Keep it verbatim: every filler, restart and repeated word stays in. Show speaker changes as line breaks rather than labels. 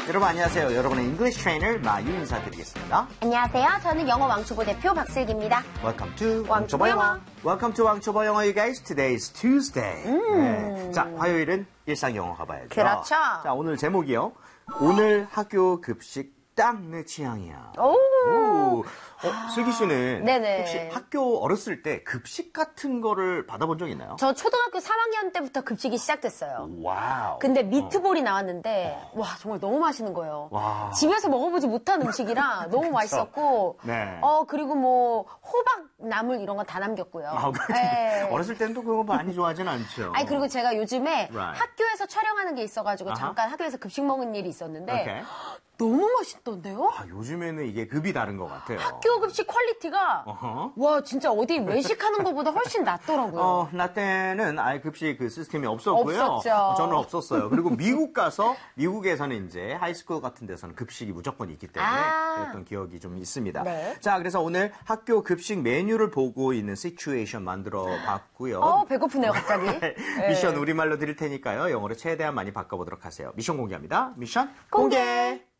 여러분 안녕하세요. 여러분의 English Trainer 마유 인사드리겠습니다.
안녕하세요. 저는 영어 왕초보 대표 박슬기입니다.
Welcome to
왕초보 영어.
Welcome to 왕초보 영어, you guys. Today is Tuesday.
음.
네. 자, 화요일은 일상 영어 가봐야죠.
그렇죠.
자, 오늘 제목이요. 오늘 학교 급식 딱 내 취향이야.
오.
오. 어, 슬기 씨는
네네.
혹시 학교 어렸을 때 급식 같은 거를 받아본 적 있나요?
저 초등학교 삼 학년 때부터 급식이 시작됐어요.
와우.
근데 미트볼이 나왔는데 와 정말 너무 맛있는 거예요.
와.
집에서 먹어보지 못한 음식이라 너무 맛있었고
네.
어 그리고 뭐 호박 나물 이런 거 다 남겼고요.
아, 그렇죠.
네.
어렸을 때는 또 그거 많이 좋아하진 않죠.
아니 그리고 제가 요즘에
Right.
학교에서 촬영하는 게 있어가지고
아하.
잠깐 학교에서 급식 먹은 일이 있었는데
Okay.
너무 맛있던데요?
아, 요즘에는 이게 급이 다른 것 같아요.
학교 급식 퀄리티가
어허.
와 진짜 어디 외식하는 것보다 훨씬 낫더라고요.
어, 나 때는 아예 급식 그 시스템이 없었고요.
없었죠.
어, 저는 없었어요. 그리고 미국 가서 미국에서는 이제 하이스쿨 같은 데서는 급식이 무조건 있기 때문에
아.
그랬던 기억이 좀 있습니다.
네.
자, 그래서 오늘 학교 급식 메뉴를 보고 있는 시츄에이션 만들어 봤고요.
어 배고프네요 갑자기. 네.
미션 우리말로 드릴 테니까요. 영어로 최대한 많이 바꿔보도록 하세요. 미션 공개합니다. 미션 공개!
공개.